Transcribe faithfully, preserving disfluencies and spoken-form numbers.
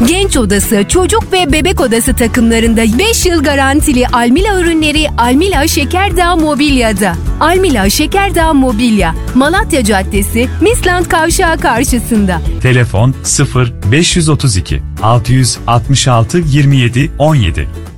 Genç odası, çocuk ve bebek odası takımlarında beş yıl garantili Almila ürünleri Almila Şekerdağ Mobilya'da. Almila Şekerdağ Mobilya, Malatya Caddesi, Misland Kavşağı karşısında. Telefon sıfır beş otuz iki altı altı altı yirmi yedi on yedi.